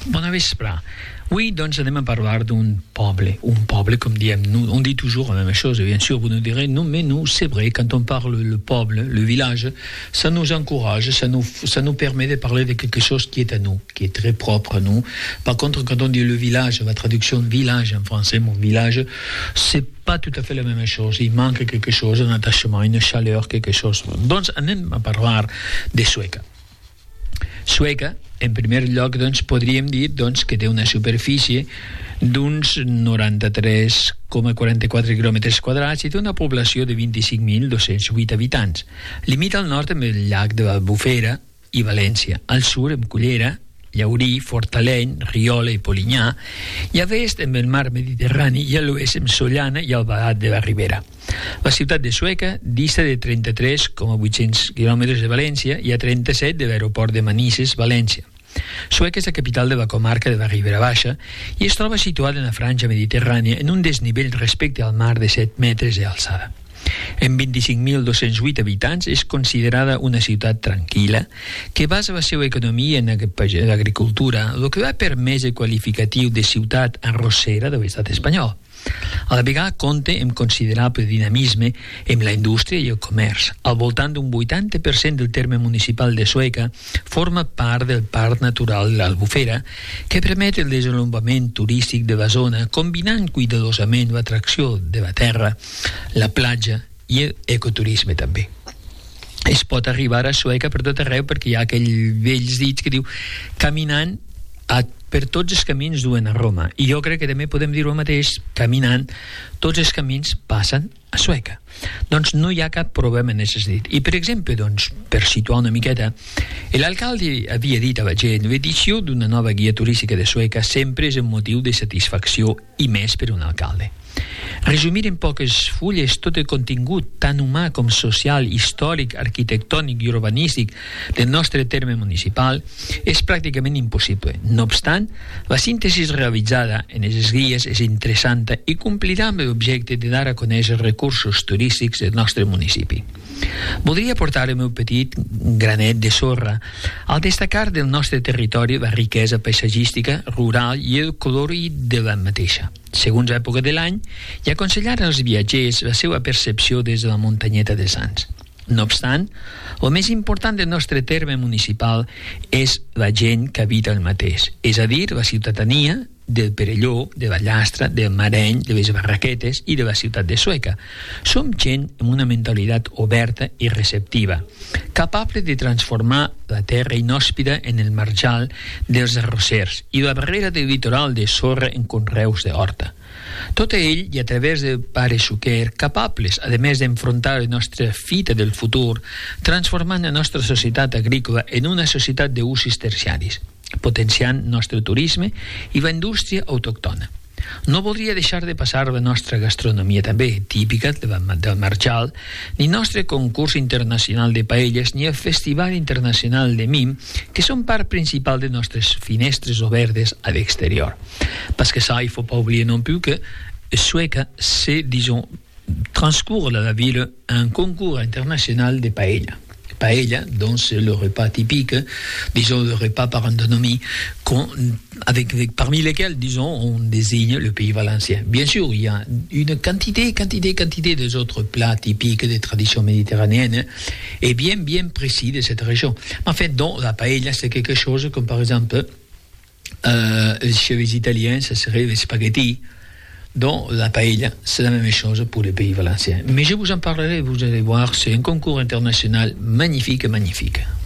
Bona vespre. Avui, doncs, anem a parlar d'un poble, comme diem. On dit toujours la même chose, et bien sûr, vous nous direz, non, mais nous, c'est vrai, quand on parle le peuple, le village, ça nous encourage, ça nous permet de parler de quelque chose qui est à nous, qui est très propre à nous. Par contre, quand on dit le village, la traduction village en français, mon village, c'est pas tout à fait la même chose. Il manque quelque chose, un attachement, une chaleur, quelque chose. Donc, anem a parlar de Sueca. Sueca, en primer lloc, doncs, podríem dir doncs, que té una superfície d'uns 93,44 quilòmetres quadrats i té una població de 25.208 habitants. Limita al nord amb el llac de l'Albufera i València, al sud amb Cullera, Llaurí, Fortaleny, Riola i Polinyà, i a l'est amb el mar Mediterrani i a l'oest amb Sollana i Albalat de la Ribera. La ciutat de Sueca dista de 33,800 quilòmetres de València i a 37 de l'aeroport de Manises, València. Sueca és la capital de la comarca de la Ribera Baixa i es troba situada en la franja mediterrània en un desnivell respecte al mar de 7 metres d'alçada. Amb 25.208 habitants és considerada una ciutat tranquil·la que basa la seva economia en l'agricultura, el que va permès el qualificatiu de ciutat arrossera de l'estat espanyol. A la vegada compta amb considerable dinamisme en la indústria i el comerç. Al voltant d'un 80% del terme municipal de Sueca forma part del Parc Natural de l'Albufera, que permet el desenvolupament turístic de la zona, combinant cuidadosament l'atracció de la terra, la platja i l'ecoturisme també. Es pot arribar a Sueca per tot arreu perquè hi ha aquells vells dits que diu caminant per tots els camins duen a Roma, i jo crec que també podem dir el mateix, caminant tots els camins passen a Sueca. Doncs no hi ha cap problema en aquest dit. I per exemple, doncs, per situar una miqueta, l'alcalde havia dit a la gent: l'edició d'una nova guia turística de Sueca sempre és un motiu de satisfacció, i més per un alcalde. Resumir en poques fulles tot el contingut tant humà com social, històric, arquitectònic i urbanístic del nostre terme municipal és pràcticament impossible. No obstant, la síntesi realitzada en les guies és interessant i complirà amb l'objecte de dar a conèixer els recursos turístics del nostre municipi. Voldria aportar el meu petit granet de sorra al destacar del nostre territori la riquesa paisatgística, rural i el colorit de la mateixa, segons l'època de l'any, i aconsellar als viatgers la seva percepció des de la muntanyeta de Sants. No obstant, el més important del nostre terme municipal és la gent que habita el mateix, és a dir, la ciutadania del Perelló, de Vallastra, del Mareny, de les Barraquetes i de la ciutat de Sueca. Som gent amb una mentalitat oberta i receptiva, capable de transformar la terra inhòspida en el marjal dels arrossers i la barrera del litoral de sorra en conreus de horta. Tot ell, i a través del pare Suquer, capables, a més d'enfrontar la nostra fita del futur, transformant la nostra societat agrícola en una societat d'usos terciaris, potenciant nostre turisme i la indústria autòctona. No voldria deixar de passar la nostra gastronomia també, típica del Marjal, ni nostre concurs internacional de paelles, ni el Festival Internacional de Mim, que són part principal de nostres finestres obertes a l'exterior. Parce que ça, il faut pas oublier non plus que Sueca, c'est, disons, transcourt dans la ville un concours international de paella. Paella, donc c'est le repas typique, disons le repas par antonomie, parmi lesquels, disons, on désigne le pays valencien. Bien sûr, il y a une quantité des autres plats typiques des traditions méditerranéennes et bien précis de cette région. En fait, donc, la paella, c'est quelque chose comme, par exemple, chez les Italiens, ça serait les spaghettis. Donc, la paella, c'est la même chose pour les pays valenciens. Mais je vous en parlerai, vous allez voir, c'est un concours international magnifique.